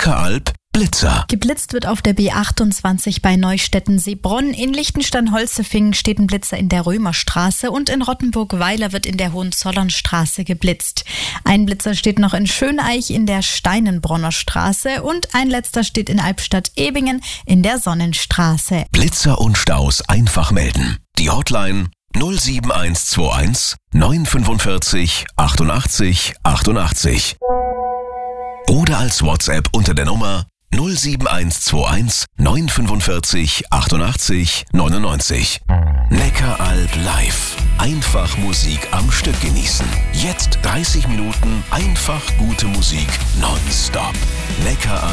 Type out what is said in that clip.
Neckaralb Blitzer. Geblitzt wird auf der B28 bei Neustetten-Seebronn. In Liechtenstein-Holzefingen steht ein Blitzer in der Römerstraße und in Rottenburg-Weiler wird in der Hohenzollernstraße geblitzt. Ein Blitzer steht noch in Schöneich in der Steinenbronner Straße und ein letzter steht in Albstadt-Ebingen in der Sonnenstraße. Blitzer und Staus einfach melden. Die Hotline 07121 945 88 88. Oder als WhatsApp unter der Nummer 07121 945 88 99. Neckaralb live. Einfach Musik am Stück genießen. Jetzt 30 Minuten einfach gute Musik nonstop. Neckaralb.